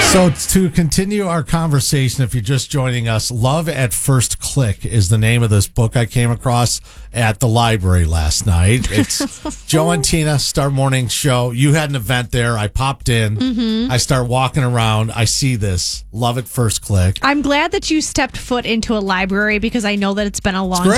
So to continue our conversation, if you're just joining us, Love at First Click is the name of this book I came across at the library last night. It's Joe and Tina, Star Morning Show. You had an event there. I popped in. I start walking around. I see this, Love at First Click. I'm glad that you stepped foot into a library because I know that it's been a long